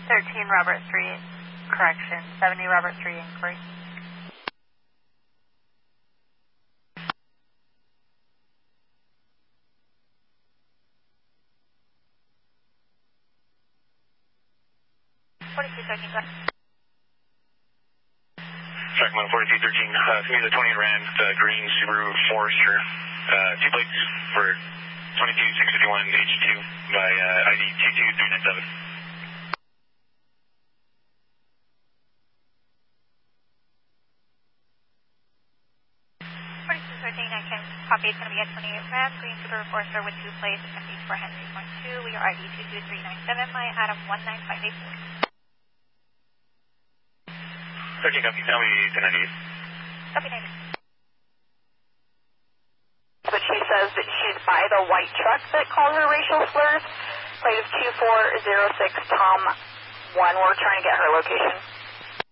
13 Robert Street, correction, 70 Robert Street inquiry. Sacramento 4213, give me the 20 Rand, green Subaru Forester, 2 plates for 22651 H2 by ID 22397. 4213, I can copy. It's going to be a 28 Rand, green Subaru Forester with 2 plates. It's going to be for Henry Point 2. We are ID 22397 by Adam 19584. 13 copy, tell me 1098. Copy 90. But she says that she's by the white truck that called her racial slurs. Plate of 2406 Tom 1. We're trying to get her location.